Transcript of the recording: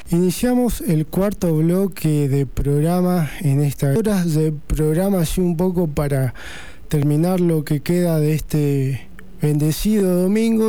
Iniciamos el cuarto bloque de programa en estas horas de programa, así un poco para terminar lo que queda de este bendecido domingo.